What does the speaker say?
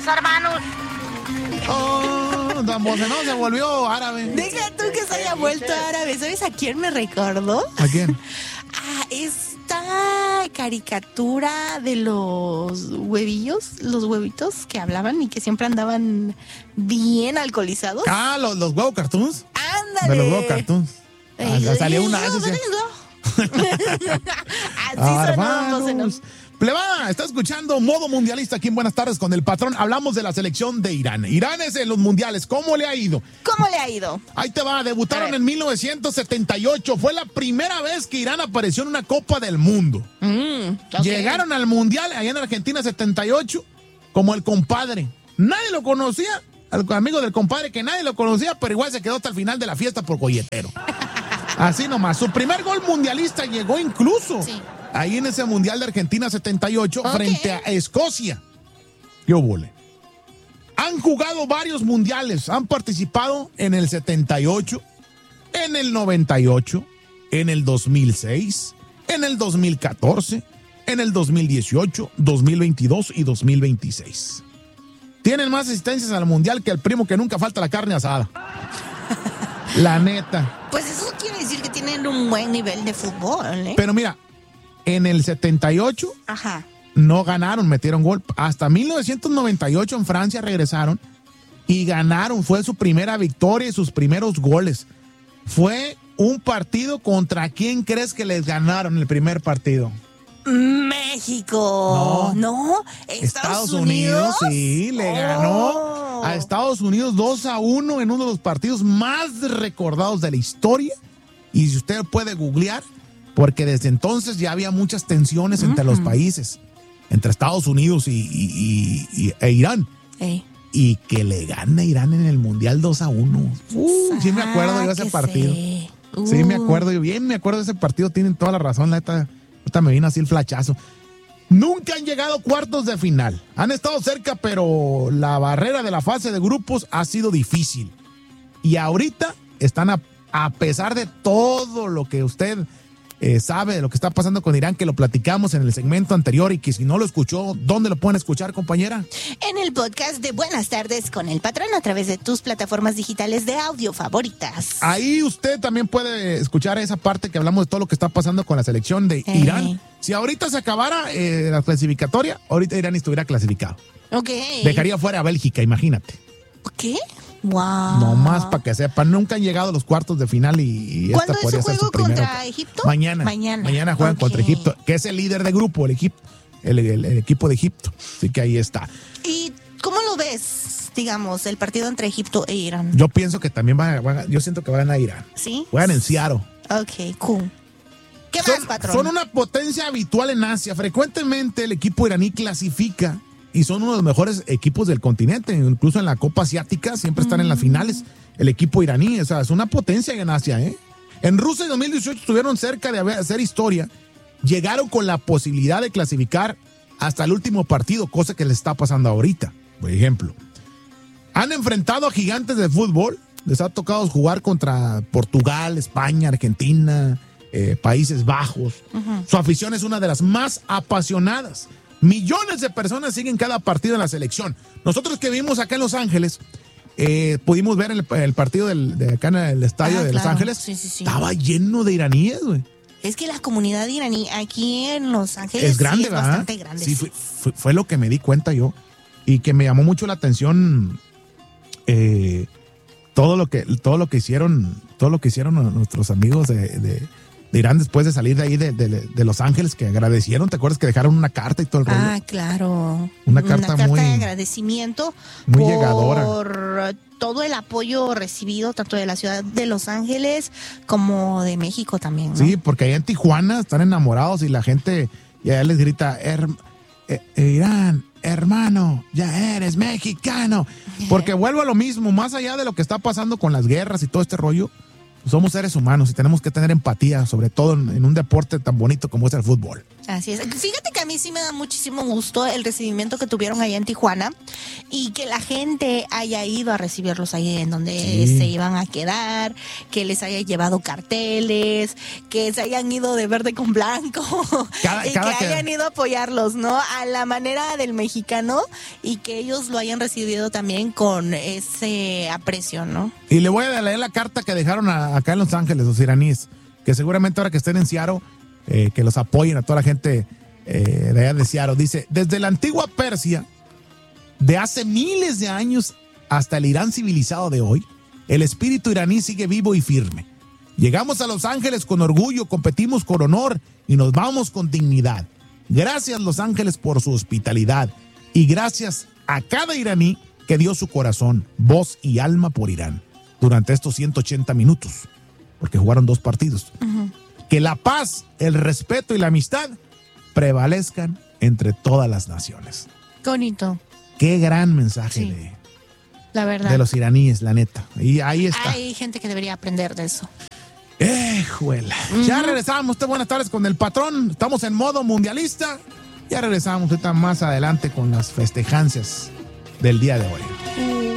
hermanos. Oh, Don Bose, no, se volvió árabe. Deja tú que se haya vuelto árabe. ¿Sabes a quién me recordó? ¿A quién? Esta caricatura de los huevitos que hablaban y que siempre andaban bien alcoholizados. Ah, los huevos cartoons. ¡Ándale! De los huevos cartoons. Salió una vez. Así sonamos. Pleba, está escuchando Modo Mundialista aquí en Buenas Tardes con el patrón. Hablamos de la selección de Irán. Irán es en los mundiales. ¿Cómo le ha ido? ¿Cómo le ha ido? Ahí te va. Debutaron en 1978. Fue la primera vez que Irán apareció en una Copa del Mundo. Okay. Llegaron al mundial allá en Argentina 78 como el compadre. Nadie lo conocía. El amigo del compadre que nadie lo conocía, pero igual se quedó hasta el final de la fiesta por golletero. Así nomás. Su primer gol mundialista llegó incluso ahí en ese mundial de Argentina 78 frente a Escocia. ¡Qué óvole! Han jugado varios mundiales. Han participado en el 78, en el 98, en el 2006, en el 2014, en el 2018, 2022 y 2026. Tienen más asistencias al mundial que el primo que nunca falta la carne asada. La neta. Pues eso quiere decir que tienen un buen nivel de fútbol, ¿eh? Pero mira, en el 78 no ganaron, metieron gol. Hasta 1998 en Francia regresaron y ganaron. Fue su primera victoria y sus primeros goles. Fue un partido contra quién crees que les ganaron el primer partido. México. No. Estados Unidos. Sí, le ganó a Estados Unidos 2-1 en uno de los partidos más recordados de la historia. Y si usted puede googlear, porque desde entonces ya había muchas tensiones entre los países, entre Estados Unidos e Irán. Y que le gana Irán en el Mundial 2-1. Sí me acuerdo yo de ese partido. Sí me acuerdo yo, bien me acuerdo de ese partido. Tienen toda la razón, la neta. Ahorita me vino así el flachazo. Nunca han llegado cuartos de final. Han estado cerca, pero la barrera de la fase de grupos ha sido difícil. Y ahorita están a pesar de todo lo que usted sabe de lo que está pasando con Irán, que lo platicamos en el segmento anterior y que si no lo escuchó, ¿dónde lo pueden escuchar, compañera? En el podcast de Buenas Tardes con el Patrón a través de tus plataformas digitales de audio favoritas. Ahí usted también puede escuchar esa parte que hablamos de todo lo que está pasando con la selección de Irán. Si ahorita se acabara la clasificatoria, ahorita Irán estuviera clasificado. Dejaría fuera a Bélgica, imagínate. ¿Qué? Wow. No más para que sepan, nunca han llegado a los cuartos de final y esta podría ser su primera. ¿Cuándo es su juego contra Egipto? Mañana juegan contra Egipto, que es el líder de grupo, el equipo de Egipto. Así que ahí está. ¿Y cómo lo ves, digamos, el partido entre Egipto e Irán? Yo pienso que también yo siento que va a ganar Irán. ¿Sí? Juegan en Seattle. Ok, cool. ¿Qué más, patrón? Son una potencia habitual en Asia. Frecuentemente el equipo iraní clasifica y son uno de los mejores equipos del continente. Incluso en la Copa Asiática siempre están en las finales. El equipo iraní, o sea, es una potencia en Asia, ¿eh? En Rusia en 2018 estuvieron cerca de hacer historia. Llegaron con la posibilidad de clasificar hasta el último partido, cosa que les está pasando ahorita, por ejemplo. Han enfrentado a gigantes de fútbol. Les ha tocado jugar contra Portugal, España, Argentina, Países Bajos. Su afición es una de las más apasionadas. Millones de personas siguen cada partido en la selección. Nosotros que vivimos acá en Los Ángeles, pudimos ver el partido de acá en el estadio de Los Ángeles. Sí. Estaba lleno de iraníes, güey. Es que la comunidad iraní aquí en Los Ángeles es grande, es bastante grande. Sí, fue lo que me di cuenta yo. Y que me llamó mucho la atención todo lo que hicieron nuestros amigos de Irán después de salir de ahí de Los Ángeles, que agradecieron. ¿Te acuerdas que dejaron una carta y todo el rollo? Ah, claro. Una carta muy de agradecimiento muy por llegadora. Todo el apoyo recibido tanto de la ciudad de Los Ángeles como de México también, ¿no? Sí, porque allá en Tijuana están enamorados y la gente ya les grita, Irán, hermano, ya eres mexicano. Porque vuelvo a lo mismo, más allá de lo que está pasando con las guerras y todo este rollo, somos seres humanos y tenemos que tener empatía, sobre todo en un deporte tan bonito como es el fútbol. Así es. Fíjate que a mí sí me da muchísimo gusto el recibimiento que tuvieron allá en Tijuana y que la gente haya ido a recibirlos ahí en donde se iban a quedar, que les haya llevado carteles, que se hayan ido de verde con blanco y que hayan ido a apoyarlos, ¿no? A la manera del mexicano y que ellos lo hayan recibido también con ese aprecio, ¿no? Y le voy a leer la carta que dejaron acá en Los Ángeles, los iraníes, que seguramente ahora que estén en Seattle, que los apoyen a toda la gente de allá de Seattle. Dice, desde la antigua Persia, de hace miles de años hasta el Irán civilizado de hoy, el espíritu iraní sigue vivo y firme. Llegamos a Los Ángeles con orgullo, competimos con honor y nos vamos con dignidad. Gracias, Los Ángeles, por su hospitalidad y gracias a cada iraní que dio su corazón, voz y alma por Irán durante estos 180 minutos, porque jugaron 2 partidos. Que la paz, el respeto y la amistad prevalezcan entre todas las naciones. Qué bonito. Qué gran mensaje la verdad. De los iraníes, la neta. Y ahí está. Hay gente que debería aprender de eso. Juela. Ya regresamos. Buenas tardes con el patrón. Estamos en modo mundialista. Ya regresamos ahorita más adelante con las festejancias del día de hoy.